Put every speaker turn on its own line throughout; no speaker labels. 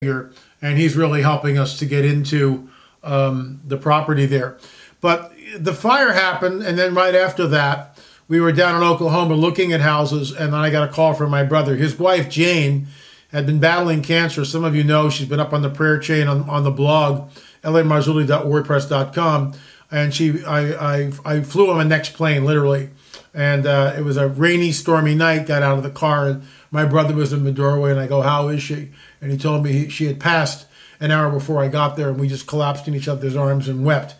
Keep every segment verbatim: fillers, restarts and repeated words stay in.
here, and he's really helping us to get into um, the property there. But the fire happened, and then right after that, we were down in Oklahoma looking at houses, and then I got a call from my brother. His wife, Jane, had been battling cancer. Some of you know she's been up on the prayer chain on, on the blog, l a marzulli dot wordpress dot com, and she, I, I, I flew on the next plane, literally. And uh, it was a rainy, stormy night, got out of the car, and my brother was in the doorway, and I go, how is she? And he told me he, she had passed an hour before I got there, and we just collapsed in each other's arms and wept.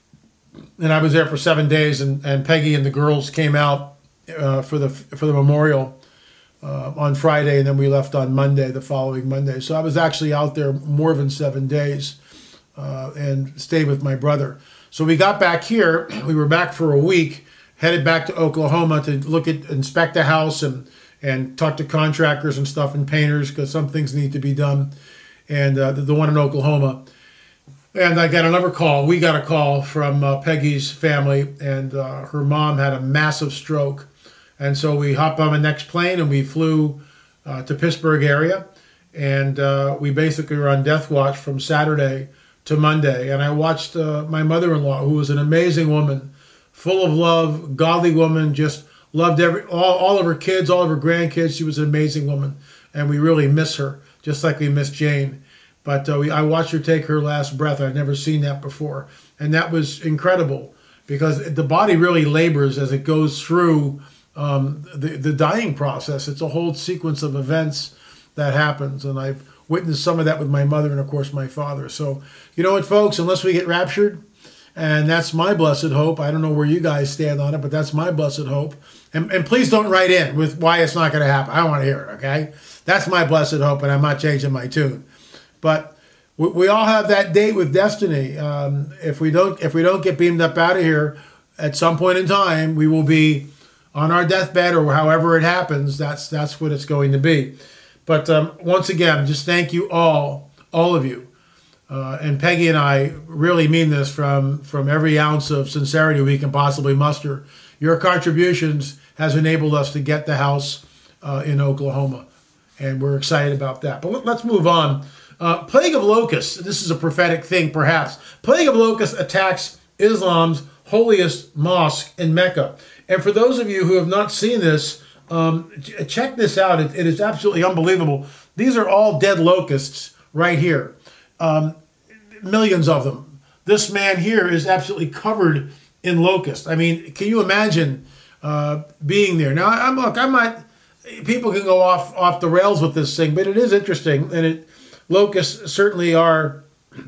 And I was there for seven days, and, and Peggy and the girls came out uh, for the for the memorial uh, on Friday, and then we left on Monday, the following Monday. So I was actually out there more than seven days uh, and stayed with my brother. So we got back here. We were back for a week, headed back to Oklahoma to look at, inspect the house and, and talk to contractors and stuff and painters, because some things need to be done. And uh, the, the one in Oklahoma. And I got another call. We got a call from uh, Peggy's family, and uh, her mom had a massive stroke. And so we hopped on the next plane and we flew uh, to Pittsburgh area. And uh, we basically were on death watch from Saturday to Monday. And I watched uh, my mother-in-law, who was an amazing woman, full of love, godly woman, just loved every all, all of her kids, all of her grandkids. She was an amazing woman, and we really miss her, just like we miss Jane. But uh, we, I watched her take her last breath. I'd never seen that before. And that was incredible, because the body really labors as it goes through um, the, the dying process. It's a whole sequence of events that happens. And I've witnessed some of that with my mother and, of course, my father. So, you know what, folks, unless we get raptured, and that's my blessed hope. I don't know where you guys stand on it, but that's my blessed hope. And, and please don't write in with why it's not going to happen. I don't want to hear it, okay? That's my blessed hope, and I'm not changing my tune. But we, we all have that date with destiny. Um, if we don't, if we don't get beamed up out of here at some point in time, we will be on our deathbed, or however it happens. That's that's what it's going to be. But um, once again, just thank you all, all of you. Uh, and Peggy and I really mean this from, from every ounce of sincerity we can possibly muster. Your contributions has enabled us to get the house uh, in Oklahoma, and we're excited about that. But let, let's move on. Uh, Plague of Locusts, this is a prophetic thing perhaps. Plague of Locusts attacks Islam's holiest mosque in Mecca. And for those of you who have not seen this, um, check this out. It, it is absolutely unbelievable. These are all dead locusts right here. Um, millions of them. This man here is absolutely covered in locusts. I mean, can you imagine uh, being there? Now, I'm look, I'm not. People can go off off the rails with this thing, but it is interesting, and it locusts certainly are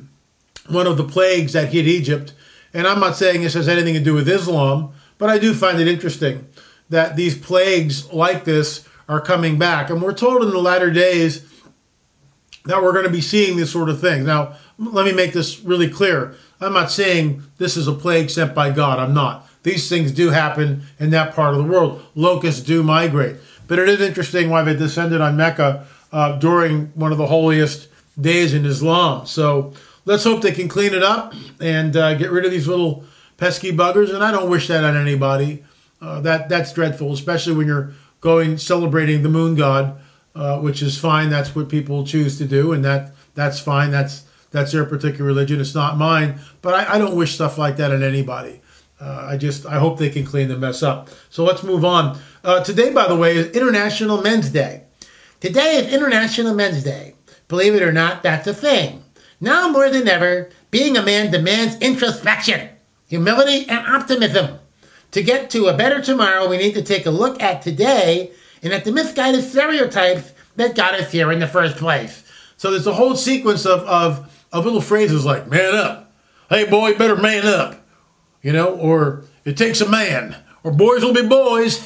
one of the plagues that hit Egypt. And I'm not saying this has anything to do with Islam, but I do find it interesting that these plagues like this are coming back, and we're told in the latter days that we're going to be seeing this sort of thing. Now, let me make this really clear. I'm not saying this is a plague sent by God. I'm not. These things do happen in that part of the world. Locusts do migrate. But it is interesting why they descended on Mecca uh, during one of the holiest days in Islam. So let's hope they can clean it up and uh, get rid of these little pesky buggers. And I don't wish that on anybody. Uh, that That's dreadful, especially when you're going celebrating the moon god. Uh, which is fine. That's what people choose to do, and that that's fine. That's that's their particular religion. It's not mine. But I, I don't wish stuff like that on anybody. Uh, I just I hope they can clean the mess up. So let's move on. Uh, today, by the way, is International Men's Day. Today is International Men's Day. Believe it or not, that's a thing. Now more than ever, being a man demands introspection, humility, and optimism. To get to a better tomorrow, we need to take a look at today and at the misguided stereotypes that got us here in the first place. So there's a whole sequence of, of, of little phrases like, man up. Hey, boy, better man up. You know, or it takes a man. Or boys will be boys.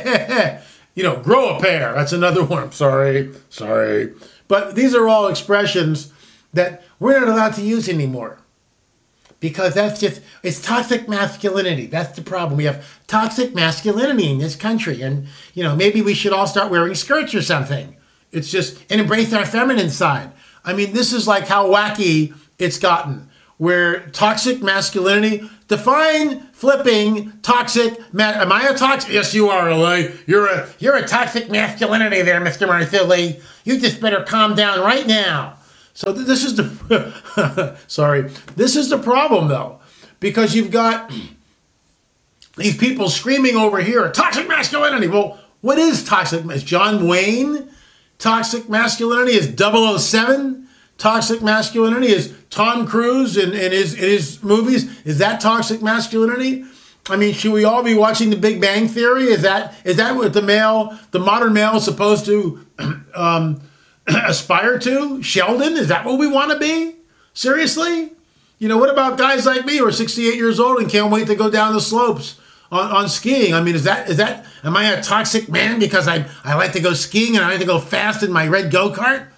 You know, grow a pair. That's another one. I'm sorry. Sorry. But these are all expressions that we're not allowed to use anymore. Because that's just, it's toxic masculinity. That's the problem. We have toxic masculinity in this country. And, you know, maybe we should all start wearing skirts or something. It's just, and embrace our feminine side. I mean, this is like how wacky it's gotten. Where toxic masculinity, define flipping toxic, ma- am I a toxic? Yes, you are, L A. You're a, you're a toxic masculinity there, Mister Marzulli. You just better calm down right now. So th- this is the sorry, this is the problem though, because you've got these people screaming over here, toxic masculinity. Well, what is toxic? Is John Wayne toxic masculinity? Is double oh seven toxic masculinity? Is Tom Cruise in, in his in his movies? Is that toxic masculinity? I mean, should we all be watching The Big Bang Theory? Is that is that what the male, the modern male, is supposed to um, aspire to? Sheldon, is that what we want to be? Seriously? You know, what about guys like me who are sixty-eight years old and can't wait to go down the slopes on, on skiing? I mean, is that is that am I a toxic man because I I like to go skiing and I like to go fast in my red go-kart?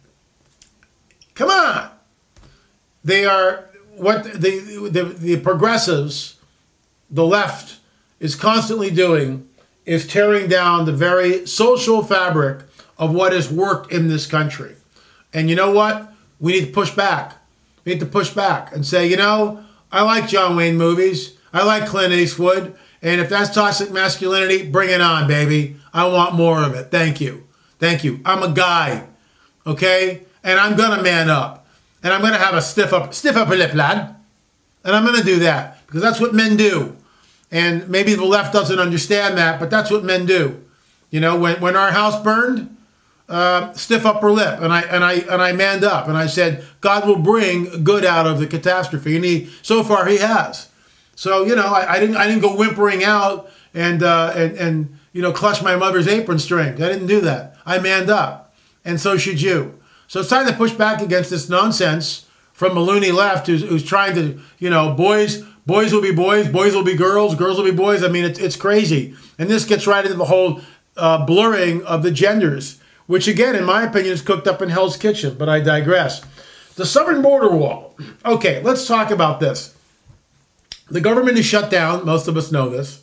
Come on. They are what the the, the progressives, the left, is constantly doing is tearing down the very social fabric of what has worked in this country. And you know what? We need to push back. We need to push back and say, you know, I like John Wayne movies. I like Clint Eastwood. And if that's toxic masculinity, bring it on, baby. I want more of it. Thank you. Thank you. I'm a guy. Okay? And I'm going to man up. And I'm going to have a stiff up, stiff upper lip, lad. And I'm going to do that because that's what men do. And maybe the left doesn't understand that, but that's what men do. You know, when, when our house burned, uh, stiff upper lip, and I and I and I manned up, and I said, God will bring good out of the catastrophe, and he so far he has. So you know, I, I didn't I didn't go whimpering out and uh, and and you know clutch my mother's apron strings. I didn't do that. I manned up, and so should you. So it's time to push back against this nonsense from a loony left who's who's trying to you know boys. Boys will be boys, boys will be girls, girls will be boys. I mean, it's, it's crazy. And this gets right into the whole uh, blurring of the genders, which again, in my opinion, is cooked up in Hell's Kitchen, but I digress. The southern border wall. Okay, let's talk about this. The government is shut down. Most of us know this.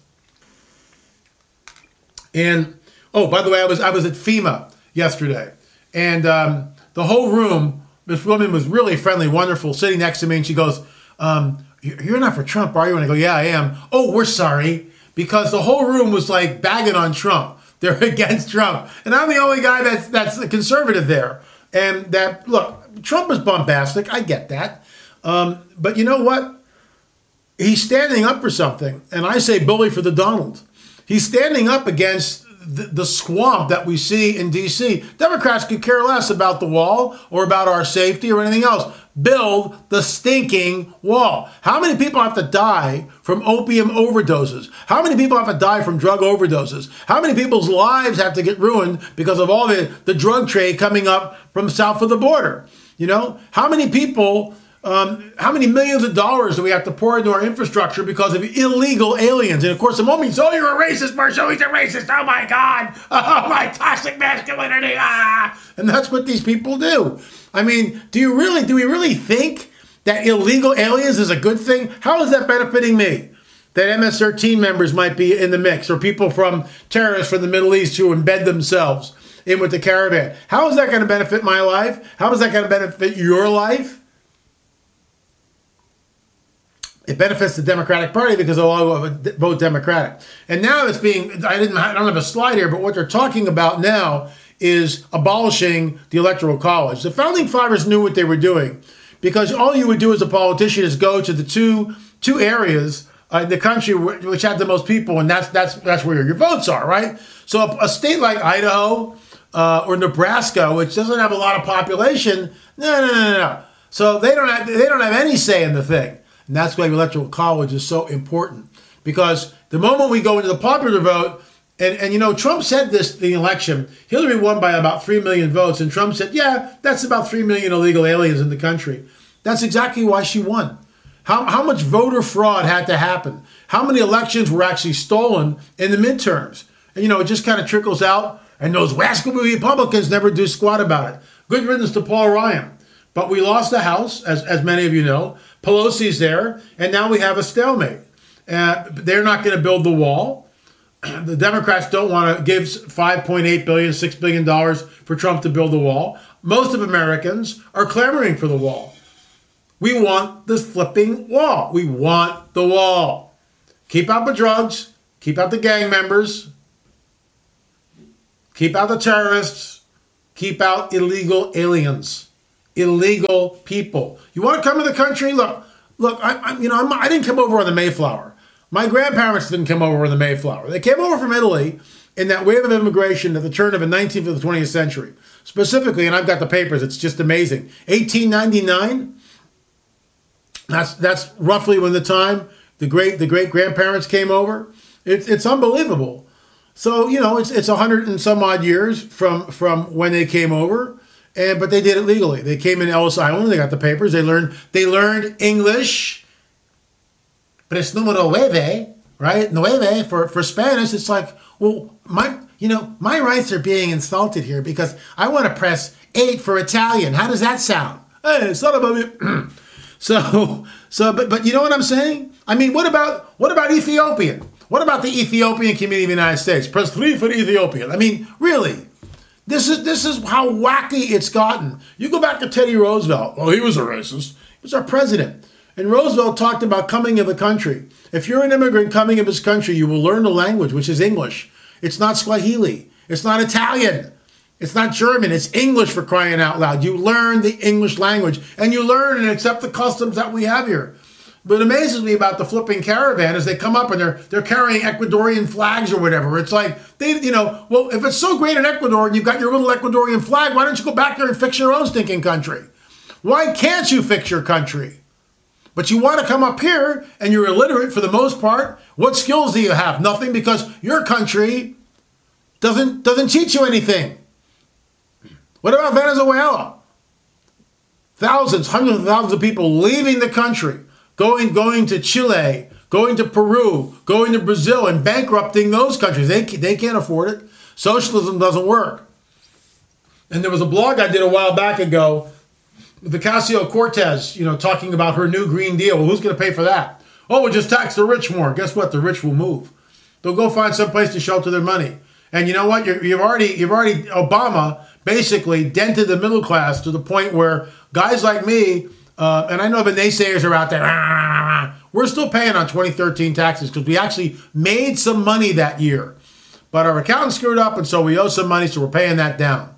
And, oh, by the way, I was I was at FEMA yesterday. And um, the whole room, this woman was really friendly, wonderful, sitting next to me, and she goes, um, you're not for Trump, are you? And I go, yeah, I am. Oh, we're sorry. Because the whole room was like bagging on Trump. They're against Trump. And I'm the only guy that's that's a conservative there. And that, look, Trump is bombastic. I get that. Um, but you know what? He's standing up for something. And I say bully for the Donald. He's standing up against the, the swamp that we see in D C. Democrats could care less about the wall or about our safety or anything else. Build the stinking wall. How many people have to die from opium overdoses? How many people have to die from drug overdoses? How many people's lives have to get ruined because of all the, the drug trade coming up from south of the border? You know, how many people, um, how many millions of dollars do we have to pour into our infrastructure because of illegal aliens? And of course, the moment you say, oh, you're a racist, Marshall, he's a racist. Oh my God. Oh, my toxic masculinity. Ah. And that's what these people do. I mean, do you really, do we really think that illegal aliens is a good thing? How is that benefiting me? That M S thirteen members might be in the mix, or people from terrorists from the Middle East who embed themselves in with the caravan. How is that going to benefit my life? How is that going to benefit your life? It benefits the Democratic Party because they'll all vote Democratic. And now it's being, I didn't, I don't have a slide here, but what they're talking about now is abolishing the Electoral College. The Founding Fathers knew what they were doing because all you would do as a politician is go to the two two areas uh, in the country which had the most people, and that's that's that's where your votes are, right? So a, a state like Idaho uh, or Nebraska, which doesn't have a lot of population, no, no, no, no. So they don't have they don't have any say in the thing, and that's why the Electoral College is so important because the moment we go into the popular vote. And, and, you know, Trump said this, the election, Hillary won by about three million votes. And Trump said, yeah, that's about three million illegal aliens in the country. That's exactly why she won. How, how much voter fraud had to happen? How many elections were actually stolen in the midterms? And, you know, it just kind of trickles out. And those rascal Republicans never do squat about it. Good riddance to Paul Ryan. But we lost the House, as, as many of you know. Pelosi's there. And now we have a stalemate. Uh, they're not going to build the wall. The Democrats don't want to give five point eight billion dollars, six billion dollars for Trump to build the wall. Most of Americans are clamoring for the wall. We want this flipping wall. We want the wall. Keep out the drugs. Keep out the gang members. Keep out the terrorists. Keep out illegal aliens. illegal people. You want to come to the country? Look, look. I, I you know, I'm, I didn't come over on the Mayflower. My grandparents didn't come over on the Mayflower. They came over from Italy in that wave of immigration at the turn of the nineteenth or the twentieth century. Specifically, and I've got the papers. It's just amazing. eighteen ninety-nine. That's that's roughly when the time the great the great grandparents came over. It's it's unbelievable. So you know, it's it's a hundred and some odd years from from when they came over. And, but they did it legally. They came in Ellis Island. They got the papers. They learned they learned English. But it's numero nueve, right? Nueve for, for Spanish. It's like, well, my you know my rights are being insulted here because I want to press eight for Italian. How does that sound? Hey, son of a so so. But but you know what I'm saying? I mean, what about what about Ethiopian? What about the Ethiopian community of the United States? Press three for Ethiopian. I mean, really. This is this is how wacky it's gotten. You go back to Teddy Roosevelt. Well, he was a racist. He was our president. And Roosevelt talked about coming of the country. If you're an immigrant coming of his country, you will learn the language, which is English. It's not Swahili. It's not Italian. It's not German. It's English, for crying out loud. You learn the English language, and you learn and accept the customs that we have here. But it amazes me about the flipping caravan as they come up and they're they're carrying Ecuadorian flags or whatever. It's like, they, you know, well, if it's so great in Ecuador and you've got your little Ecuadorian flag, why don't you go back there and fix your own stinking country? Why can't you fix your country? But you want to come up here and you're illiterate for the most part. What skills do you have? Nothing, because your country doesn't doesn't teach you anything. What about Venezuela? Thousands, hundreds of thousands of people leaving the country. Going, going to Chile, going to Peru, going to Brazil, and bankrupting those countries. They, they can't afford it. Socialism doesn't work. And there was a blog I did a while back ago, Ocasio-Cortez, you know, talking about her new Green Deal. Well, who's going to pay for that? Oh, we'll just tax the rich more. Guess what? The rich will move. They'll go find some place to shelter their money. And you know what? You're, you've already, you've already, Obama basically dented the middle class to the point where guys like me, Uh, and I know the naysayers are out there. We're still paying on twenty thirteen taxes because we actually made some money that year. But our accountant screwed up, and so we owe some money, so we're paying that down.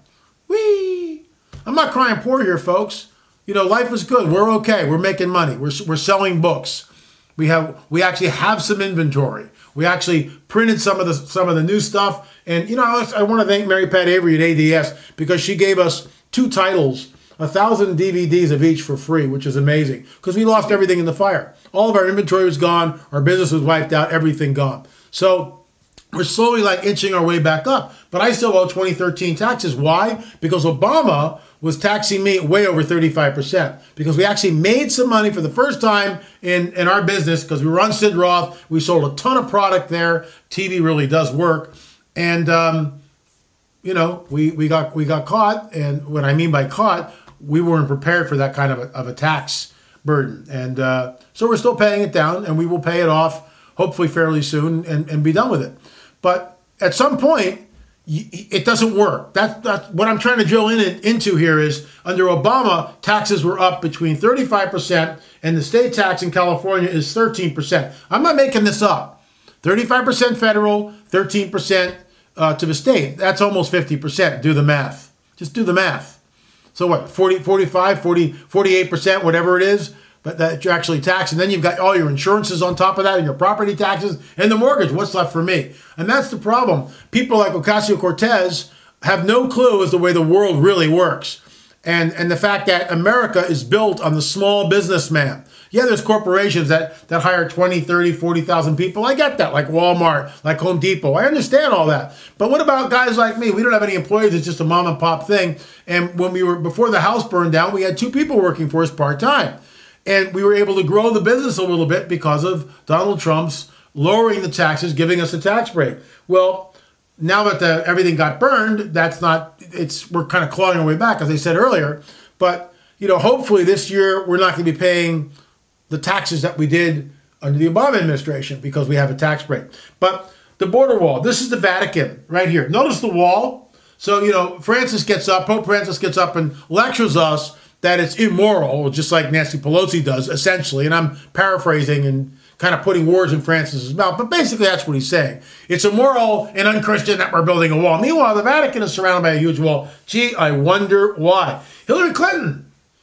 Whee! I'm not crying poor here, folks. You know, life is good. We're okay. We're making money. We're, we're selling books. We have we actually have some inventory. We actually printed some of the some of the new stuff. And, you know, I, I want to thank Mary Pat Avery at A D S because she gave us two titles, a thousand D V Ds of each for free, which is amazing because we lost everything in the fire. All of our inventory was gone. Our business was wiped out. Everything gone. So we're slowly like inching our way back up. But I still owe twenty thirteen taxes. Why? Because Obama was taxing me way over thirty-five percent because we actually made some money for the first time in, in our business because we were on Sid Roth. We sold a ton of product there. T V really does work. And, um, you know, we, we got we got caught. And what I mean by caught, we weren't prepared for that kind of a, of a tax burden. And uh, so we're still paying it down, and we will pay it off hopefully fairly soon and, and be done with it. But at some point, it doesn't work. That, that's what I'm trying to drill in into here is under Obama, taxes were up between thirty-five percent, and the state tax in California is thirteen percent. I'm not making this up. thirty-five percent federal, thirteen percent uh, to the state. That's almost fifty percent. Do the math. Just do the math. So what, forty, forty-five, forty, forty-eight percent, whatever it is, but that you're actually taxed. And then you've got all your insurances on top of that and your property taxes and the mortgage. What's left for me? And that's the problem. People like Ocasio-Cortez have no clue as to the way the world really works. And, and the fact that America is built on the small businessman. Yeah, there's corporations that, that hire twenty, thirty, forty thousand people. I get that, like Walmart, like Home Depot. I understand all that. But what about guys like me? We don't have any employees. It's just a mom and pop thing. And when we were, before the house burned down, we had two people working for us part-time. And we were able to grow the business a little bit because of Donald Trump's lowering the taxes, giving us a tax break. Well, now that the, everything got burned, that's not, it's, we're kind of clawing our way back, as I said earlier. But, you know, hopefully this year we're not going to be paying the taxes that we did under the Obama administration because we have a tax break. But the border wall, this is the Vatican right here. Notice the wall. So, you know, Francis gets up, Pope Francis gets up and lectures us that it's immoral, just like Nancy Pelosi does, essentially. And I'm paraphrasing and kind of putting words in Francis's mouth. But basically, that's what he's saying. It's immoral and unchristian that we're building a wall. Meanwhile, the Vatican is surrounded by a huge wall. Gee, I wonder why. Hillary Clinton,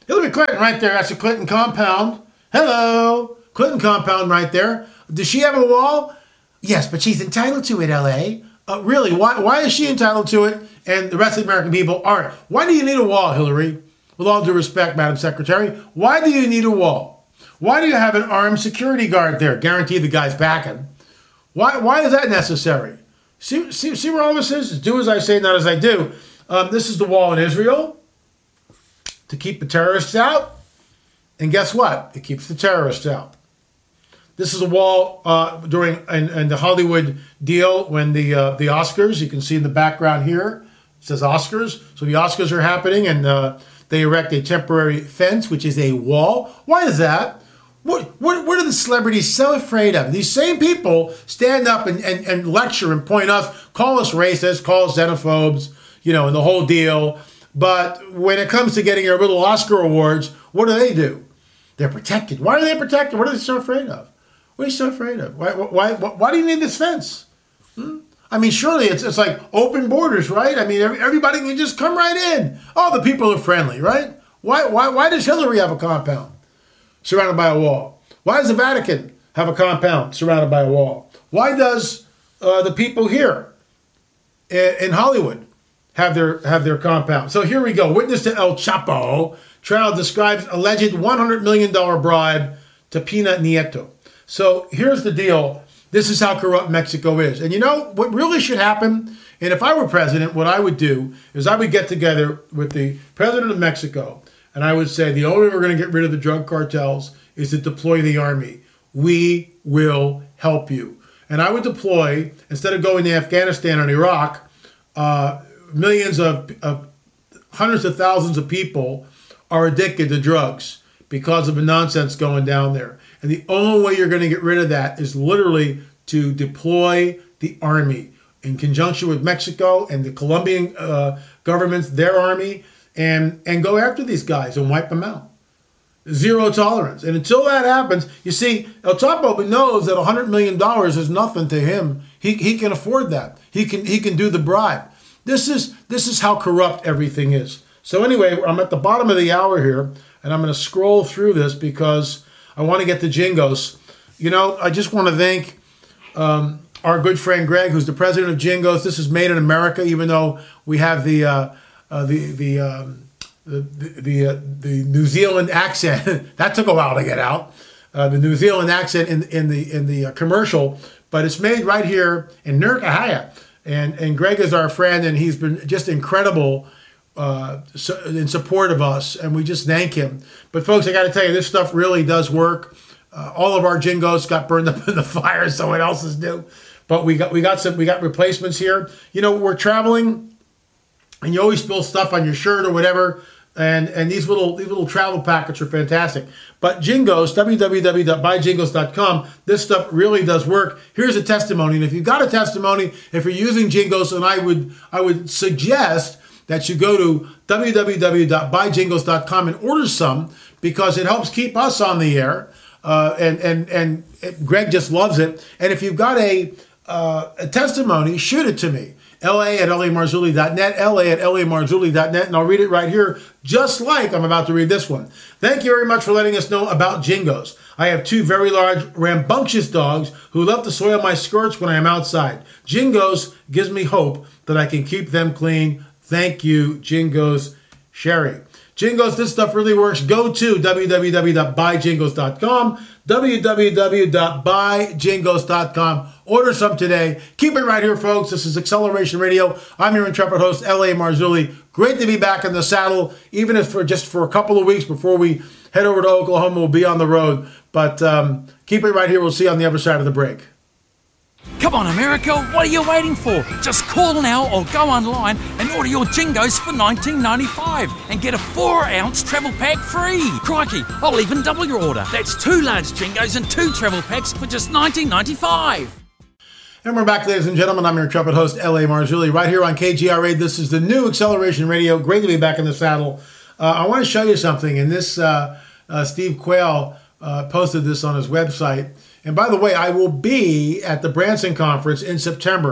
Hillary Clinton right there. That's the Clinton compound. Hello. Clinton compound right there. Does she have a wall? Yes, but she's entitled to it, L A. Uh, really, why, why is she entitled to it and the rest of the American people aren't? Why do you need a wall, Hillary? With all due respect, Madam Secretary, why do you need a wall? Why do you have an armed security guard there? Guarantee the guy's backing. Why, why is that necessary? See, see, see where all this is? Do as I say, not as I do. Um, this is the wall in Israel to keep the terrorists out. And guess what? It keeps the terrorists out. This is a wall uh, during in, in the Hollywood deal when the uh, the Oscars, you can see in the background here, it says Oscars. So the Oscars are happening and uh, they erect a temporary fence, which is a wall. Why is that? What, what, what are the celebrities so afraid of? These same people stand up and, and, and lecture and point us, call us racist, call us xenophobes, you know, and the whole deal. But when it comes to getting our little Oscar awards, what do they do? They're protected. Why are they protected? What are they so afraid of? What are you so afraid of? Why, why, why, why do you need this fence? Hmm? I mean, surely it's it's like open borders, right? I mean, every, everybody can just come right in. Oh, the people are friendly, right? Why, why, why does Hillary have a compound surrounded by a wall? Why does the Vatican have a compound surrounded by a wall? Why does uh, the people here in, in Hollywood have their have their compound? So here we go. Witness to El Chapo. Trial describes alleged one hundred million dollars bribe to Pena Nieto. So here's the deal. This is how corrupt Mexico is. And you know what really should happen? And if I were president, what I would do is I would get together with the president of Mexico and I would say the only way we're going to get rid of the drug cartels is to deploy the army. We will help you. And I would deploy, instead of going to Afghanistan and Iraq, uh, millions of, of hundreds of thousands of people are addicted to drugs because of the nonsense going down there. And the only way you're going to get rid of that is literally to deploy the army in conjunction with Mexico and the Colombian uh, governments, their army, and, and go after these guys and wipe them out. Zero tolerance. And until that happens, you see, El Chapo knows that one hundred million dollars is nothing to him. He, he can afford that. He can, he can do the bribe. This is, this is how corrupt everything is. So anyway, I'm at the bottom of the hour here, and I'm going to scroll through this because I want to get to Jingos. You know, I just want to thank um, our good friend Greg, who's the president of Jingos. This is made in America, even though we have the uh, uh, the the, um, the the the, uh, the New Zealand accent. That took a while to get out. Uh, the New Zealand accent in in the in the uh, commercial, but it's made right here in Nurkahaya. And and Greg is our friend, and he's been just incredible. Uh, so, in support of us, and we just thank him. But folks, I got to tell you, this stuff really does work. Uh, all of our Jingos got burned up in the fire, someone else's do. But we got we got some we got replacements here. You know, we're traveling, and you always spill stuff on your shirt or whatever. And and these little these little travel packets are fantastic. But Jingos, w w w dot buy jingos dot com, this stuff really does work. Here's a testimony, and if you've got a testimony, if you're using Jingos, and I would I would suggest that you go to w w w dot buy jingos dot com and order some, because it helps keep us on the air. Uh, and, and, and Greg just loves it. And if you've got a, uh, a testimony, shoot it to me. L A at L A Marzulli dot net, L A at L A Marzulli dot net, and I'll read it right here, just like I'm about to read this one. Thank you very much for letting us know about Jingos. I have two very large, rambunctious dogs who love to soil my skirts when I am outside. Jingos gives me hope that I can keep them clean. Thank you, Jingos Sherry. Jingos, this stuff really works. Go to w w w dot buy jingos dot com, w w w dot buy jingos dot com. Order some today. Keep it right here, folks. This is Acceleration Radio. I'm your intrepid host, L A Marzulli. Great to be back in the saddle, even if for just for a couple of weeks before we head over to Oklahoma. We'll be on the road. But um, keep it right here. We'll see you on the other side of the break.
Come on, America, what are you waiting for? Just call now or go online and order your Jingos for nineteen ninety-five and get a four ounce travel pack free. Crikey, I'll even double your order. That's two large Jingos and two travel packs for just nineteen ninety-five.
And we're back, ladies and gentlemen. I'm your intrepid host, L A Marzulli, right here on K G R A. This is the new Acceleration Radio. Great to be back in the saddle. Uh, I want to show you something, and this uh, uh, Steve Quayle uh, posted this on his website. And by the way, I will be at the Branson Conference in September.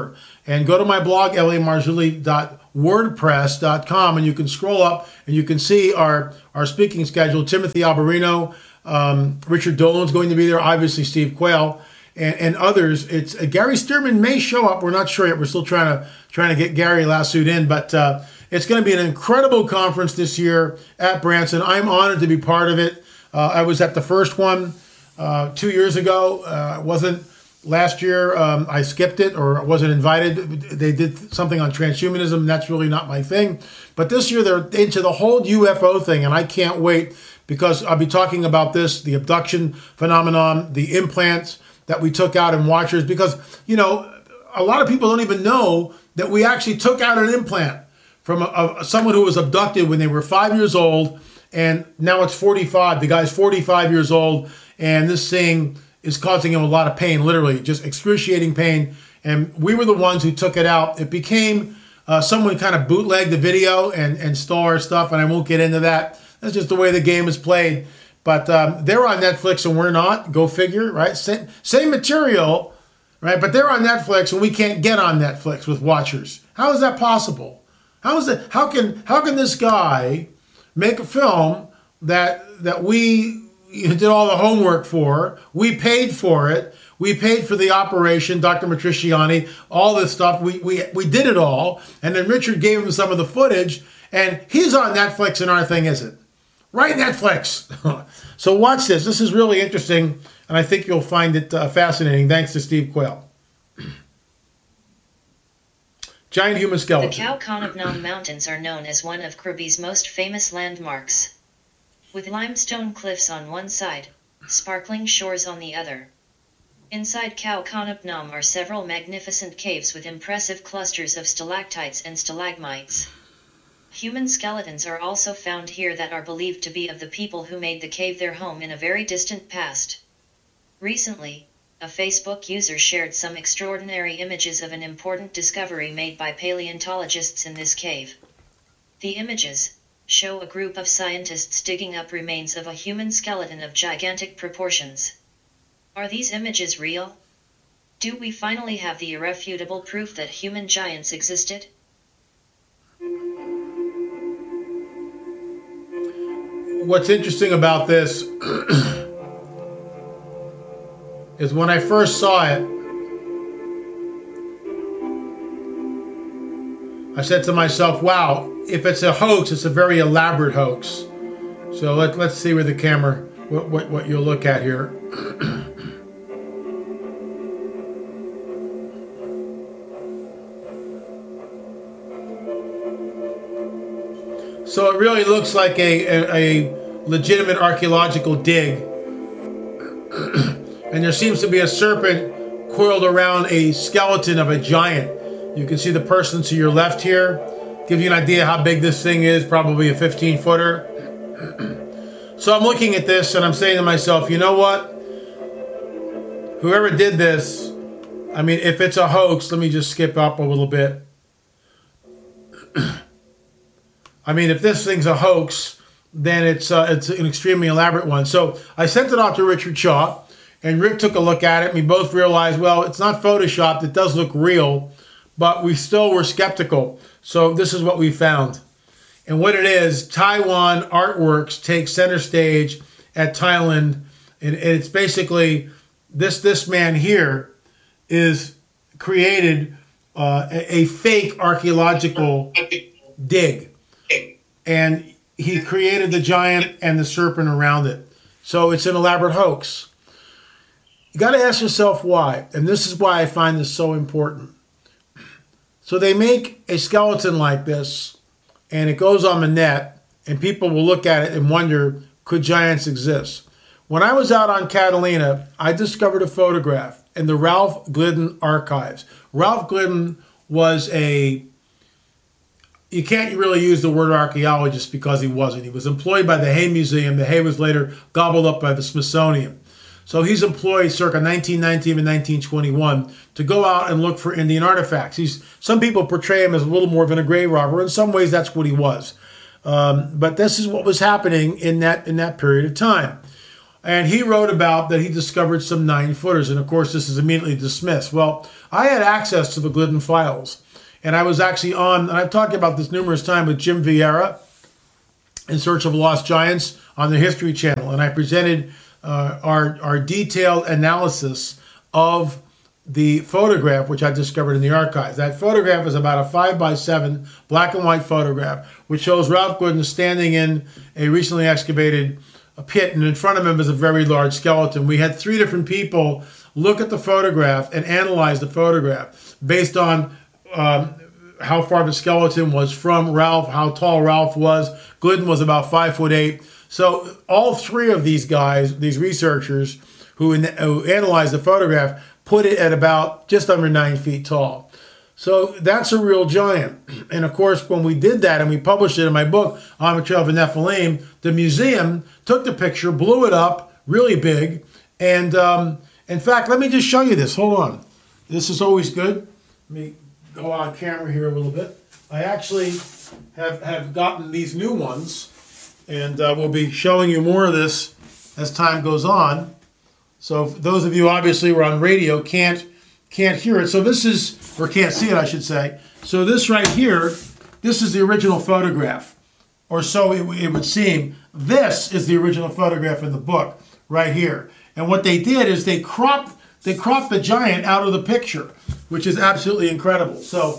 And go to my blog, L A Marzulli dot wordpress dot com, and you can scroll up and you can see our, our speaking schedule. Timothy Alberino, um, Richard Dolan's going to be there, obviously Steve Quayle, and, and others. It's uh, Gary Stearman may show up. We're not sure yet. We're still trying to trying to get Gary lassoed in, but uh, it's going to be an incredible conference this year at Branson. I'm honored to be part of it. Uh, I was at the first one uh, two years ago. Uh, it wasn't Last year, um, I skipped it or wasn't invited. They did something on transhumanism, and that's really not my thing. But this year, they're into the whole U F O thing, and I can't wait because I'll be talking about this, the abduction phenomenon, the implants that we took out in watchers, because, you know, a lot of people don't even know that we actually took out an implant from a, a, someone who was abducted when they were five years old, and now it's forty-five. The guy's forty-five years old, and this thing is causing him a lot of pain, literally, just excruciating pain. And we were the ones who took it out. It became, uh, someone kind of bootlegged the video and, and stole our stuff, and I won't get into that. That's just the way the game is played. But um, they're on Netflix and we're not. Go figure, right? Same, same material, right? But they're on Netflix and we can't get on Netflix with watchers. How is that possible? How is it? How can how can this guy make a film that that we did all the homework for? We paid for it. We paid for the operation, Doctor Matriciani, all this stuff. We we we did it all, and then Richard gave him some of the footage, and he's on Netflix, and our thing isn't. Right, Netflix. So watch this. This is really interesting, and I think you'll find it uh, fascinating. Thanks to Steve Quayle. Giant human skeleton.
The Khao Khanapnam Mountains are known as one of Krabi's most famous landmarks. With limestone cliffs on one side, sparkling shores on the other. Inside Khao Khanapnam are several magnificent caves with impressive clusters of stalactites and stalagmites. Human skeletons are also found here that are believed to be of the people who made the cave their home in a very distant past. Recently, a Facebook user shared some extraordinary images of an important discovery made by paleontologists in this cave. The images show a group of scientists digging up remains of a human skeleton of gigantic proportions. Are these images real? Do we finally have the irrefutable proof that human giants existed?
What's interesting about this is when I first saw it, I said to myself, wow, if it's a hoax, it's a very elaborate hoax. So let, let's see where the camera, what, what, what you'll look at here. So it really looks like a, a, a legitimate archaeological dig. And there seems to be a serpent coiled around a skeleton of a giant. You can see the person to your left here. Give you an idea how big this thing is, probably a fifteen footer. So I'm looking at this and I'm saying to myself, you know what? Whoever did this, I mean, if it's a hoax, let me just skip up a little bit. I mean, if this thing's a hoax, then it's uh, it's an extremely elaborate one. So I sent it off to Richard Shaw, and Rick took a look at it, and we both realized, well, it's not photoshopped. It does look real, but we still were skeptical. So this is what we found. And what it is, Taiwan Artworks takes center stage at Thailand, and it's basically this this man here is created uh, a, a fake archaeological dig. And he created the giant and the serpent around it. So it's an elaborate hoax. You got to ask yourself why. And this is why I find this so important. So they make a skeleton like this, and it goes on the net, and people will look at it and wonder, could giants exist? When I was out on Catalina, I discovered a photograph in the Ralph Glidden archives. Ralph Glidden was a... You can't really use the word archaeologist because he wasn't. He was employed by the Hay Museum. The Hay was later gobbled up by the Smithsonian. So he's employed circa nineteen nineteen and nineteen twenty-one to go out and look for Indian artifacts. He's, some people portray him as a little more than a grave robber. In some ways, that's what he was. Um, but this is what was happening in that in that period of time. And he wrote about that he discovered some nine-footers. And, of course, this is immediately dismissed. Well, I had access to the Glidden files. And I was actually on, and I've talked about this numerous times with Jim Vieira, In Search of Lost Giants, on the History Channel. And I presented uh, our, our detailed analysis of the photograph, which I discovered in the archives. That photograph is about a five by seven black and white photograph, which shows Ralph Glidden standing in a recently excavated pit, and in front of him is a very large skeleton. We had three different people look at the photograph and analyze the photograph based on um, how far the skeleton was from Ralph, how tall Ralph was. Glidden was about five foot eight. So all three of these guys, these researchers who, in, who analyzed the photograph, put it at about just under nine feet tall. So that's a real giant. And of course, when we did that and we published it in my book, On the Trail of the Nephilim, the museum took the picture, blew it up really big. And um, in fact, let me just show you this. Hold on. This is always good. Let me go on camera here a little bit. I actually have, have gotten these new ones, and uh, we'll be showing you more of this as time goes on. So those of you obviously who are on radio can't can't hear it. So this is, or can't see it, I should say. So this right here, this is the original photograph, or so it, it would seem. This is the original photograph in the book right here. And what they did is they cropped they cropped the giant out of the picture, which is absolutely incredible. So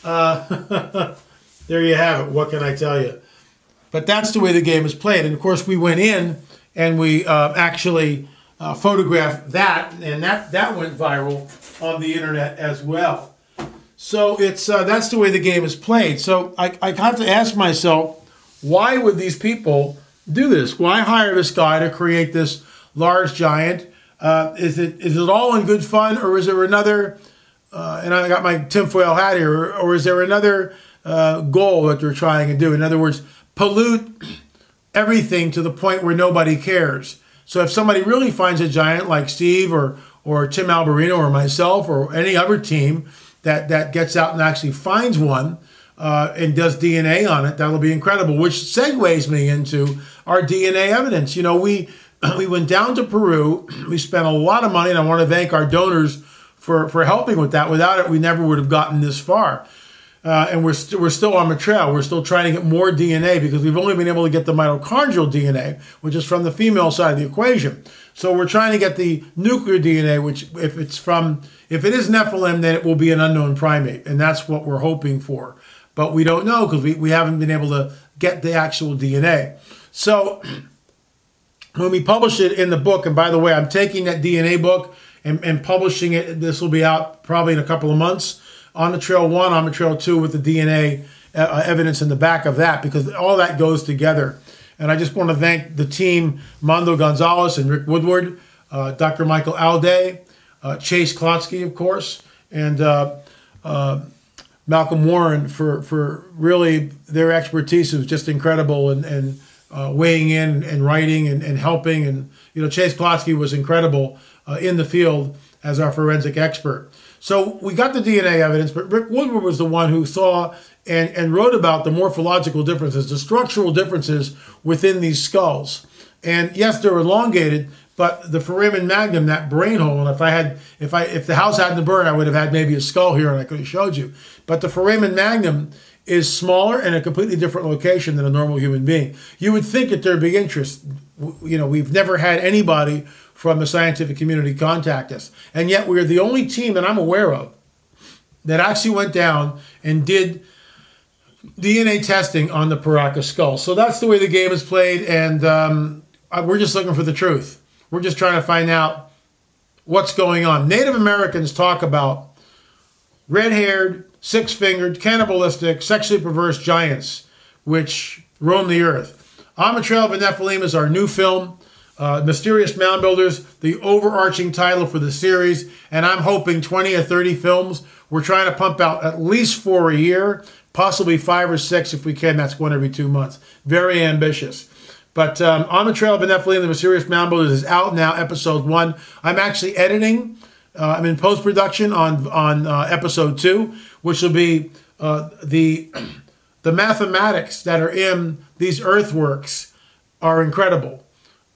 uh, there you have it. What can I tell you? But that's the way the game is played. And of course, we went in and we uh, actually Uh, photographed that, and that, that went viral on the internet as well. So it's uh, that's the way the game is played. So I, I have to ask myself, why would these people do this? Why hire this guy to create this large giant? Uh, is it is it all in good fun, or is there another, uh, and I got my tinfoil hat here, or, or is there another uh, goal that they're trying to do? In other words, pollute everything to the point where nobody cares. So if somebody really finds a giant like Steve or or Tim Alberino or myself or any other team that, that gets out and actually finds one uh, and does D N A on it, that'll be incredible, which segues me into our D N A evidence. You know, we we went down to Peru. We spent a lot of money, and I want to thank our donors for, for helping with that. Without it, we never would have gotten this far. Uh, and we're, st- we're still on the trail. We're still trying to get more D N A because we've only been able to get the mitochondrial D N A, which is from the female side of the equation. So we're trying to get the nuclear D N A, which if it's from, if it is Nephilim, then it will be an unknown primate. And that's what we're hoping for. But we don't know because we, we haven't been able to get the actual D N A. So when we publish it in the book, and by the way, I'm taking that D N A book and, and publishing it. This will be out probably in a couple of months. On the Trail one, On the Trail two with the D N A uh, evidence in the back of that, because all that goes together. And I just want to thank the team, Mondo Gonzalez and Rick Woodward, uh, Doctor Michael Alday, uh, Chase Klotsky, of course, and uh, uh, Malcolm Warren for, for really their expertise is just incredible, and, and uh, weighing in and writing and, and helping. And, you know, Chase Klotsky was incredible uh, in the field as our forensic expert. So we got the D N A evidence, but Rick Woodward was the one who saw and, and wrote about the morphological differences, the structural differences within these skulls. And yes, they're elongated, but the foramen magnum, that brain hole, and if I had, if I, if the house hadn't burned, I would have had maybe a skull here and I could have showed you. But the foramen magnum is smaller and a completely different location than a normal human being. You would think that there'd be interest. You know, we've never had anybody from the scientific community contact us. And yet we're the only team that I'm aware of that actually went down and did D N A testing on the Paracas skull. So that's the way the game is played, and um, we're just looking for the truth. We're just trying to find out what's going on. Native Americans talk about red-haired, six-fingered, cannibalistic, sexually perverse giants which roam the earth. On the Trail of the Nephilim is our new film. Uh, Mysterious Mound Builders, the overarching title for the series, and I'm hoping twenty or thirty films. We're trying to pump out at least four a year, possibly five or six if we can. That's one every two months. Very ambitious. But um, On the Trail of the Nephilim, the Mysterious Mound Builders is out now, episode one. I'm actually editing. Uh, I'm in post-production on, on uh, episode two, which will be uh, the, the mathematics that are in these earthworks are incredible.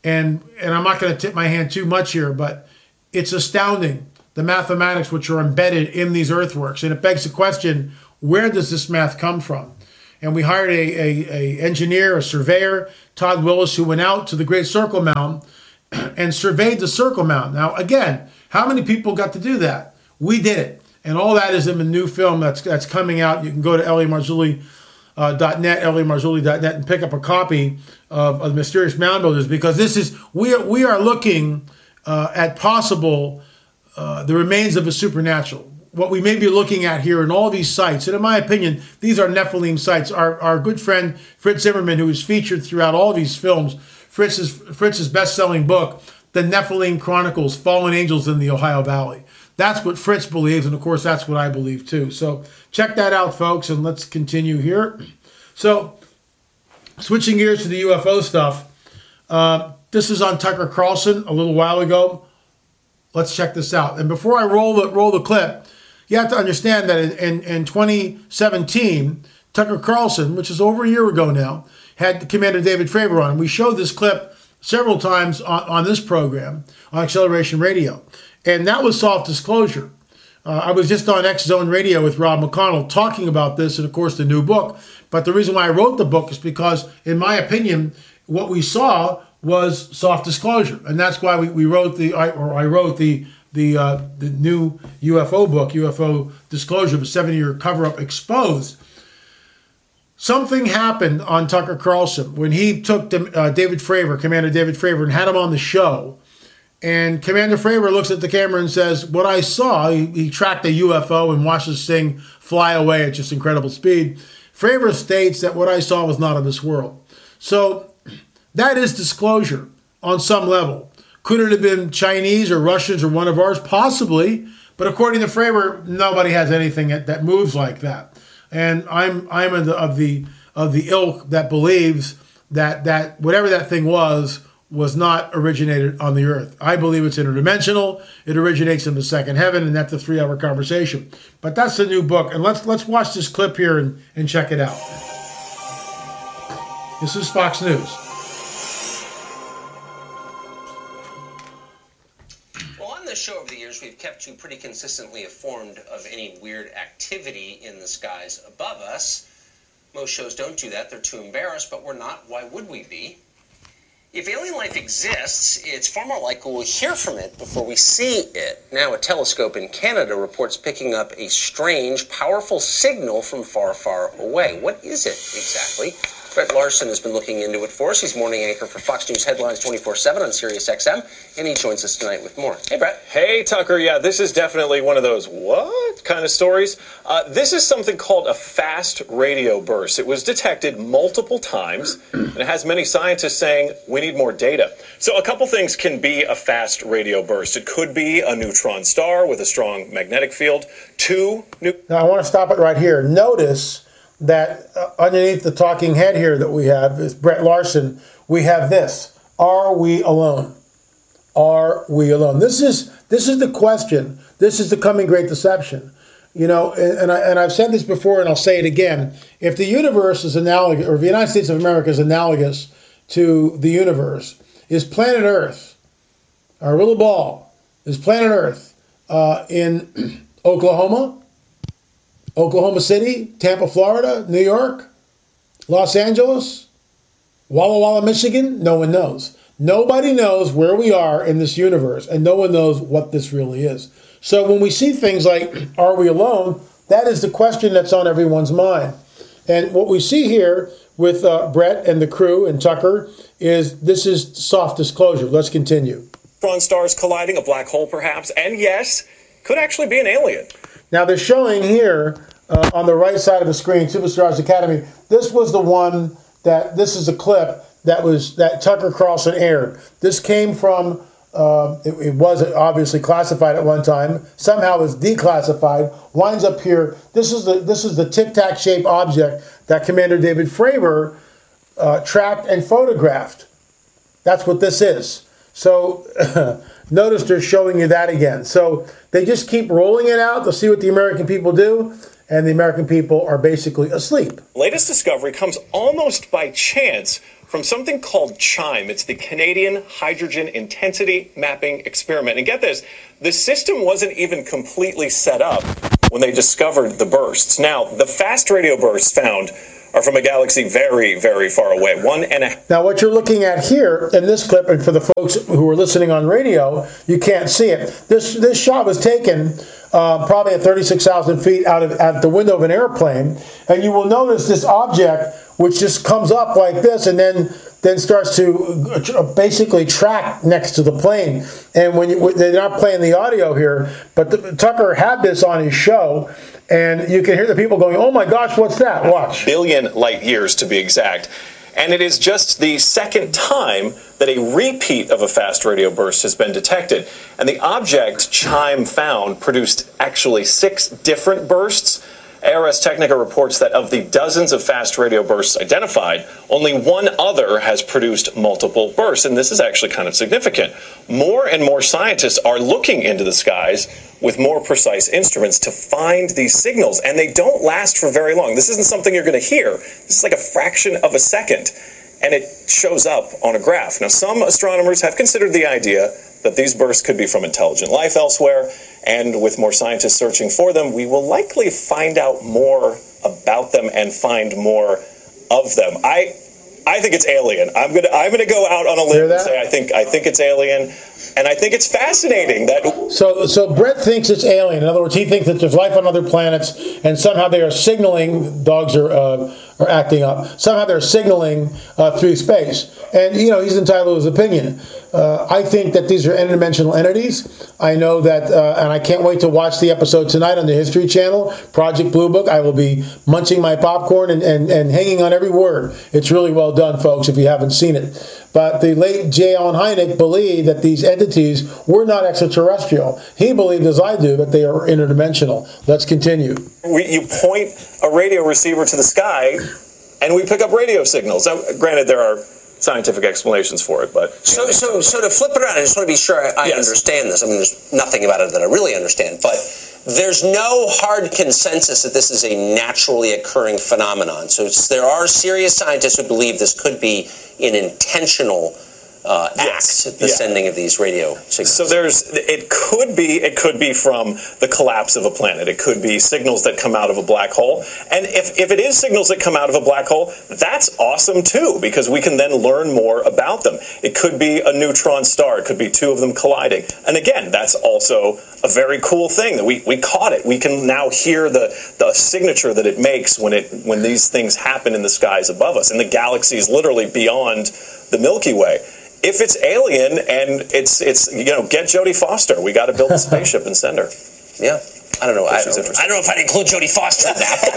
And, and I'm not going to tip my hand too much here, but it's astounding, the mathematics which are embedded in these earthworks. And it begs the question, where does this math come from? And we hired a, a, a engineer, a surveyor, Todd Willis, who went out to the Great Circle Mountain and surveyed the Circle Mountain. Now, again, how many people got to do that? We did it. And all that is in the new film that's that's coming out. You can go to Ellie Marzulli dot net, ellie marzulli dot net, and pick up a copy of, of the Mysterious Mound Builders, because this is, we are, we are looking uh, at possible, uh, the remains of a supernatural. What we may be looking at here in all these sites, and in my opinion, these are Nephilim sites. Our, our good friend Fritz Zimmerman, who is featured throughout all these films, Fritz's, Fritz's best-selling book, The Nephilim Chronicles, Fallen Angels in the Ohio Valley. That's what Fritz believes, and of course, that's what I believe too. So check that out, folks, and let's continue here. So switching gears to the U F O stuff, uh, this is on Tucker Carlson a little while ago. Let's check this out. And before I roll the roll the clip, you have to understand that in, in, in twenty seventeen, Tucker Carlson, which is over a year ago now, had Commander David Fravor on. And we showed this clip several times on, on this program, on Acceleration Radio. And that was soft disclosure. Uh, I was just on X Zone Radio with Rob McConnell talking about this and, of course, the new book. But the reason why I wrote the book is because, in my opinion, what we saw was soft disclosure. And that's why we, we wrote the, I, or I wrote the the uh, the new U F O book, U F O Disclosure, the seven-year cover-up exposed. Something happened on Tucker Carlson when he took uh, David Fravor, Commander David Fravor, and had him on the show. And Commander Fravor looks at the camera and says, what I saw, he, he tracked a U F O and watched this thing fly away at just incredible speed. Fravor states that what I saw was not of this world. So that is disclosure on some level. Could it have been Chinese or Russians or one of ours? Possibly. But according to Fravor, nobody has anything that, that moves like that. And I'm I'm of the, of the of the ilk that believes that that whatever that thing was was not originated on the earth. I believe it's interdimensional. It originates in the second heaven, and that's a three-hour conversation. But that's the new book. And let's let's watch this clip here and, and check it out. This is Fox News.
Well, on this show over the years, we've kept you pretty consistently informed of any weird activity in the skies above us. Most shows don't do that. They're too embarrassed, but we're not. Why would we be? If alien life exists, it's far more likely we'll hear from it before we see it. Now, a telescope in Canada reports picking up a strange, powerful signal from far, far away. What is it exactly? Brett Larson has been looking into it for us. He's morning anchor for Fox News Headlines twenty-four seven on Sirius X M, and he joins us tonight with more. Hey, Brett.
Hey, Tucker. Yeah, this is definitely one of those what kind of stories. Uh, this is something called a fast radio burst. It was detected multiple times, and it has many scientists saying we need more data. So a couple things can be a fast radio burst. It could be a neutron star with a strong magnetic field. Two... New-
now, I want to stop it right here. Notice that uh, underneath the talking head here that we have is Brett Larson. We have this: are we alone? Are we alone? This is this is the question. This is the coming great deception. You know, and, and, I, and I've said this before, and I'll say it again. If the universe is analogous, or the United States of America is analogous to the universe, is planet Earth, our little ball, is planet Earth uh, in Oklahoma, Oklahoma City, Tampa, Florida, New York, Los Angeles, Walla Walla, Michigan? No one knows. Nobody knows where we are in this universe, and no one knows what this really is. So when we see things like, are we alone? That is the question that's on everyone's mind. And what we see here with uh, Brett and the crew and Tucker is this is soft disclosure. Let's continue.
Neutron stars colliding, a black hole perhaps, and yes, could actually be an alien.
Now they're showing here uh, on the right side of the screen, Superstars Academy. This was the one that, this is a clip that was, that Tucker Carlson aired. This came from, uh, it, it was obviously classified at one time. Somehow it's declassified, winds up here. This is the, this is the tic-tac shaped object that Commander David Fravor uh, tracked and photographed. That's what this is. So notice they're showing you that again. So they just keep rolling it out to see what the American people do, and the American people are basically asleep.
Latest discovery comes almost by chance from something called CHIME. It's the Canadian Hydrogen Intensity Mapping Experiment. And get this, the system wasn't even completely set up when they discovered the bursts. Now, the fast radio bursts found are from a galaxy very, very far away. One and a...
Now, what you're looking at here in this clip, and for the folks who are listening on radio, you can't see it. This this shot was taken uh, probably at thirty-six thousand feet out of at the window of an airplane, and you will notice this object which just comes up like this, and then then starts to basically track next to the plane. And when you, they're not playing the audio here, but the, Tucker had this on his show. And you can hear the people going, oh my gosh, what's that? Watch.
Billion light years to be exact. And it is just the second time that a repeat of a fast radio burst has been detected. And the object CHIME found produced actually six different bursts. Ars Technica reports that of the dozens of fast radio bursts identified, only one other has produced multiple bursts. And this is actually kind of significant. More and more scientists are looking into the skies with more precise instruments to find these signals. And they don't last for very long. This isn't something you're going to hear. This is like a fraction of a second. And it shows up on a graph. Now, some astronomers have considered the idea that these bursts could be from intelligent life elsewhere. And with more scientists searching for them, we will likely find out more about them and find more of them. I I think it's alien. I'm gonna I'm gonna go out on a limb and say I think I think it's alien, and I think it's fascinating that.
So so Brett thinks it's alien. In other words, he thinks that there's life on other planets, and somehow they are signaling. Dogs are uh, are acting up. Somehow they're signaling uh, through space, and you know he's entitled to his opinion. Uh, I think that these are interdimensional entities. I know that, uh, and I can't wait to watch the episode tonight on the History Channel, Project Blue Book. I will be munching my popcorn and, and, and hanging on every word. It's really well done, folks, if you haven't seen it. But the late J. Allen Hynek believed that these entities were not extraterrestrial. He believed, as I do, that they are interdimensional. Let's continue.
We, you point a radio receiver to the sky, and we pick up radio signals. Now, granted, there are scientific explanations for it, but
so so so to flip it around, I just want to be sure I, I yes. understand this. I mean, there's nothing about it that I really understand, but there's no hard consensus that this is a naturally occurring phenomenon. So it's, there are serious scientists who believe this could be an intentional uh,
yes.
act, the yeah. sending of these radio signals.
So there's, it could be, it could be from the collapse of a planet. It could be signals that come out of a black hole. And if, if it is signals that come out of a black hole, that's awesome too, because we can then learn more about them. It could be a neutron star. It could be two of them colliding. And again, that's also a very cool thing that we, we caught it. We can now hear the, the signature that it makes when it when these things happen in the skies above us, in the galaxies literally beyond the Milky Way. If it's alien and it's, it's you know, get Jodie Foster. We got to build a spaceship and send her.
Yeah. I don't know. I don't, I don't know if I'd include Jodie Foster in that.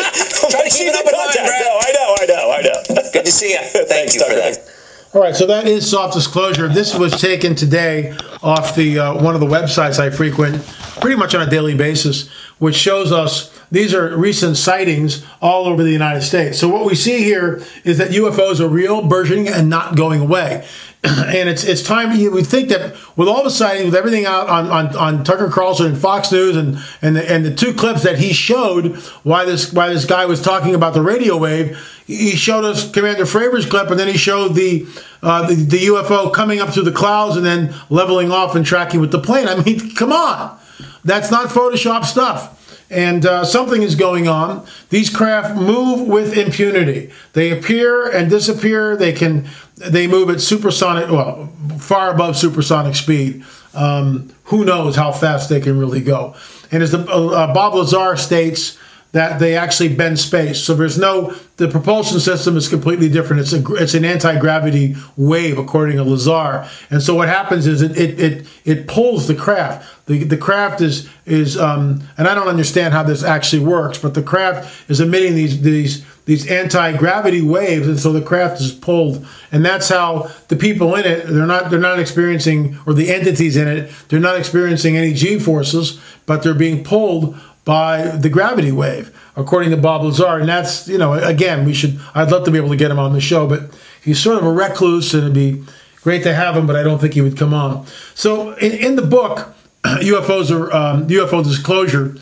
Try to keep it up in mind, Brad.
No, I know, I know, I know.
Good to see you. Thank
Thanks,
you for
Tucker.
that.
All right, so that is soft disclosure. This was taken today off the uh, one of the websites I frequent pretty much on a daily basis, which shows us these are recent sightings all over the United States. So what we see here is that U F Os are real, burgeoning, and not going away. And it's it's time. You would think that with all the sightings, with everything out on, on, on Tucker Carlson and Fox News, and and the, and the two clips that he showed, why this why this guy was talking about the radio wave. He showed us Commander Fravor's clip, and then he showed the, uh, the the U F O coming up through the clouds and then leveling off and tracking with the plane. I mean, come on, that's not Photoshop stuff. And uh, something is going on. These craft move with impunity. They appear and disappear. They can they move at supersonic, well, far above supersonic speed. Um, who knows how fast they can really go? And as the, uh, Bob Lazar states, that they actually bend space. So there's no, the propulsion system is completely different. It's a, it's an anti-gravity wave, according to Lazar. And so what happens is it it it, it pulls the craft. The the craft is is um and I don't understand how this actually works, but the craft is emitting these these these anti-gravity waves, and so the craft is pulled. And that's how the people in it, they're not they're not experiencing, or the entities in it, they're not experiencing any G-forces, but they're being pulled by the gravity wave, according to Bob Lazar. And that's, you know, again, we should, I'd love to be able to get him on the show, but he's sort of a recluse, and it'd be great to have him, but I don't think he would come on. So in, in the book, U F Os are, um, U F O Disclosure,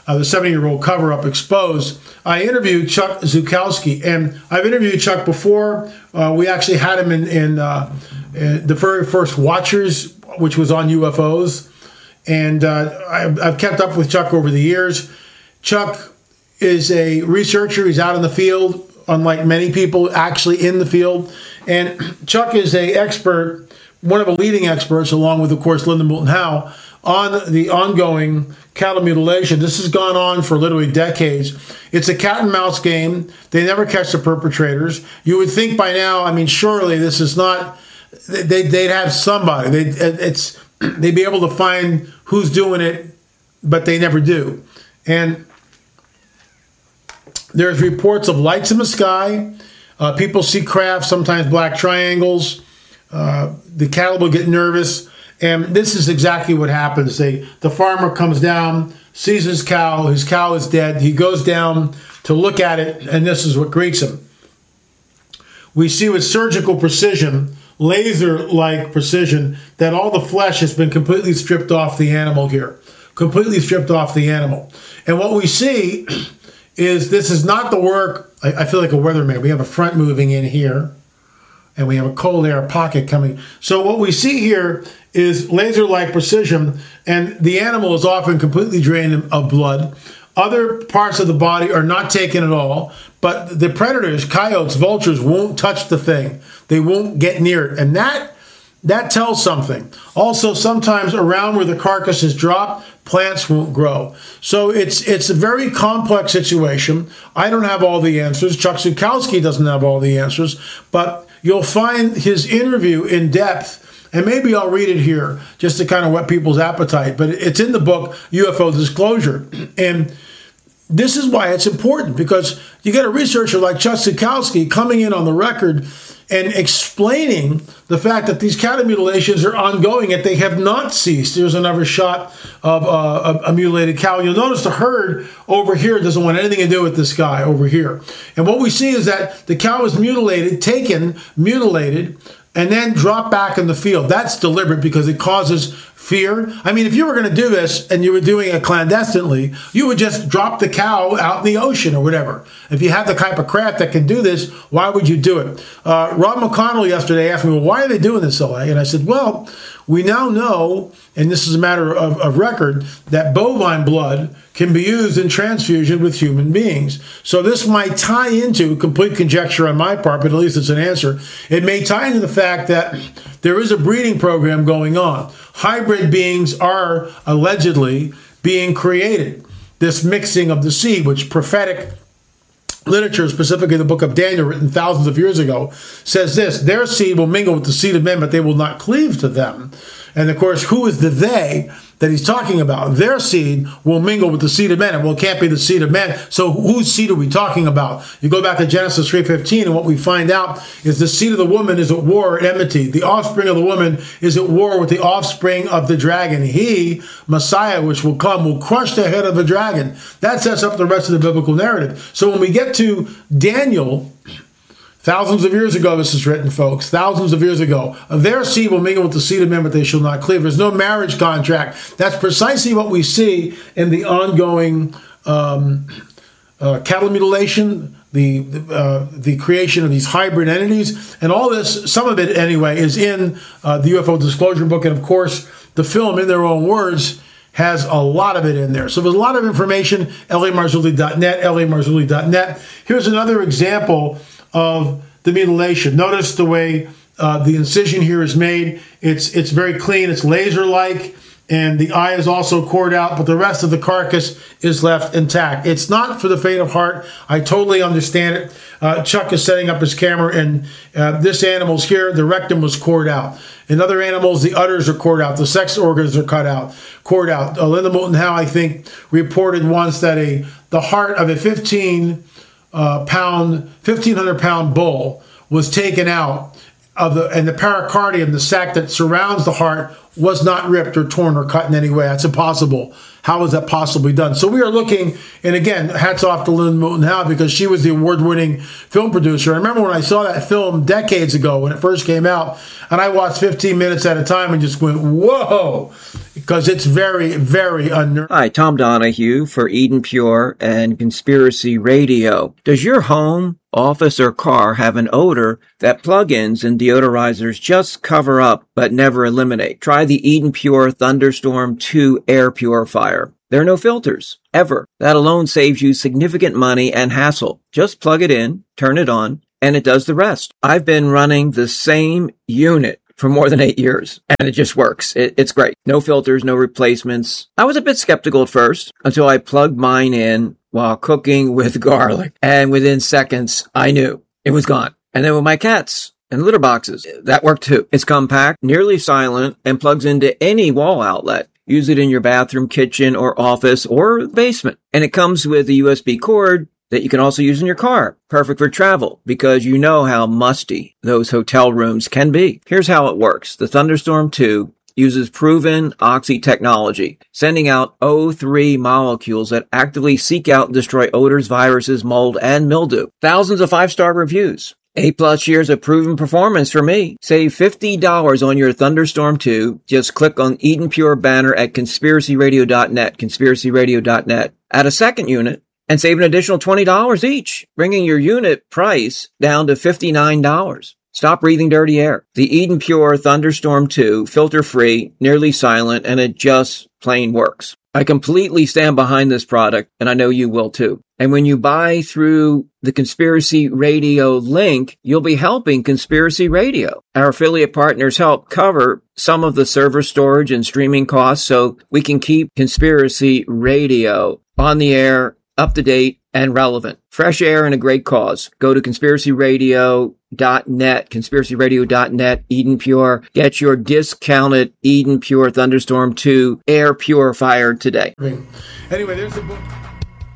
uh, the seventy-year-old cover-up exposed, I interviewed Chuck Zukowski. And I've interviewed Chuck before. Uh, we actually had him in, in, uh, in the very first Watchers, which was on U F Os. And uh, I've, I've kept up with Chuck over the years. Chuck is a researcher. He's out in the field, unlike many people actually in the field. And Chuck is an expert, one of the leading experts, along with, of course, Linda Moulton Howe, on the ongoing cattle mutilation. This has gone on for literally decades. It's a cat and mouse game. They never catch the perpetrators. You would think by now, I mean, surely this is not, they, they'd have somebody. They, it's, they'd be able to find who's doing it, but they never do. And there's reports of lights in the sky. Uh, people see crafts, sometimes black triangles. Uh, the cattle will get nervous. And this is exactly what happens. They, the farmer comes down, sees his cow. His cow is dead. He goes down to look at it, and this is what greets him. We see with surgical precision, laser-like precision, that all the flesh has been completely stripped off the animal here. Completely stripped off the animal. And what we see is this is not the work, I, I feel like a weatherman. We have a front moving in here, and we have a cold air pocket coming. So what we see here is laser-like precision, and the animal is often completely drained of blood. Other parts of the body are not taken at all, but the predators, coyotes, vultures, won't touch the thing. They won't get near it, and that that tells something. Also, sometimes around where the carcass is dropped, plants won't grow. So it's it's a very complex situation. I don't have all the answers. Chuck Zukowski doesn't have all the answers, but you'll find his interview in depth. And maybe I'll read it here just to kind of whet people's appetite. But it's in the book, U F O Disclosure. And this is why it's important, because you get a researcher like Chuck Zukowski coming in on the record and explaining the fact that these cattle mutilations are ongoing, and they have not ceased. There's another shot of uh, a, a mutilated cow. You'll notice the herd over here doesn't want anything to do with this guy over here. And what we see is that the cow is mutilated, taken, mutilated, and then drop back in the field. That's deliberate because it causes fear. I mean, if you were going to do this and you were doing it clandestinely, you would just drop the cow out in the ocean or whatever. If you have the type of craft that can do this, why would you do it? Uh, Rob McConnell yesterday asked me, well, why are they doing this, L A? And I said, well, we now know, and this is a matter of, of record, that bovine blood can be used in transfusion with human beings. So this might tie into, complete conjecture on my part, but at least it's an answer. It may tie into the fact that there is a breeding program going on. Hybrid beings are allegedly being created. This mixing of the seed, which prophetic literature, specifically the book of Daniel, written thousands of years ago, says this: their seed will mingle with the seed of men, but they will not cleave to them. And of course, who is the they that he's talking about? Their seed will mingle with the seed of men. And well, it can't be the seed of men. So whose seed are we talking about? You go back to Genesis three fifteen, and what we find out is the seed of the woman is at war, at enmity. The offspring of the woman is at war with the offspring of the dragon. He, Messiah, which will come, will crush the head of the dragon. That sets up the rest of the biblical narrative. So when we get to Daniel, thousands of years ago, this is written, folks. Thousands of years ago. Their seed will mingle with the seed of men, but they shall not cleave. There's no marriage contract. That's precisely what we see in the ongoing um, uh, cattle mutilation, the uh, the creation of these hybrid entities. And all this, some of it anyway, is in uh, the U F O Disclosure book. And of course, the film, in their own words, has a lot of it in there. So there's a lot of information, L A Marzulli dot net, L A Marzulli dot net. Here's another example of the mutilation. Notice the way uh, the incision here is made. It's it's very clean. It's laser-like, and the eye is also cored out, but the rest of the carcass is left intact. It's not for the faint of heart. I totally understand it. Uh, Chuck is setting up his camera, and uh, this animal's here. The rectum was cored out. In other animals, the udders are cored out. The sex organs are cut out, cored out. Uh, Linda Moulton Howe, I think, reported once that a the heart of a fifteen Uh, pound, fifteen hundred pound bull was taken out of the, and the pericardium, the sac that surrounds the heart, was not ripped or torn or cut in any way. That's impossible. How is that possibly done? So we are looking, and again, hats off to Linda Moulton Howe, because she was the award-winning film producer. I remember when I saw that film decades ago when it first came out, and I watched fifteen minutes at a time and just went, whoa, because it's very, very unnerving.
Hi, Tom Donahue for Eden Pure and Conspiracy Radio. Does your home, office, or car have an odor that plug-ins and deodorizers just cover up but never eliminate? Try the Eden Pure Thunderstorm two air purifier. There are no filters, ever. That alone saves you significant money and hassle. Just plug it in, turn it on, and it does the rest. I've been running the same unit for more than eight years, and it just works. It, it's great. No filters, no replacements. I was a bit skeptical at first until I plugged mine in while cooking with garlic, and within seconds, I knew it was gone. And then with my cats and litter boxes, that worked too. It's compact, nearly silent, and plugs into any wall outlet. Use it in your bathroom, kitchen, or office, or basement. And it comes with a U S B cord that you can also use in your car. Perfect for travel, because you know how musty those hotel rooms can be. Here's how it works. The Thunderstorm two uses proven oxy technology, sending out O three molecules that actively seek out and destroy odors, viruses, mold, and mildew. Thousands of five-star reviews. Eight plus years of proven performance for me. Save fifty dollars on your Thunderstorm two. Just click on Eden Pure banner at conspiracy radio dot net, conspiracy radio dot net. Add a second unit and save an additional twenty dollars each, bringing your unit price down to fifty-nine dollars. Stop breathing dirty air. The Eden Pure Thunderstorm two, filter-free, nearly silent, and it just plain works. I completely stand behind this product, and I know you will too. And when you buy through the Conspiracy Radio link, you'll be helping Conspiracy Radio. Our affiliate partners help cover some of the server storage and streaming costs so we can keep Conspiracy Radio on the air, up to date, and relevant. Fresh air and a great cause. Go to conspiracy radio dot net, conspiracy radio dot net, Eden Pure. Get your discounted Eden Pure Thunderstorm two air purifier today.
Anyway, there's a book.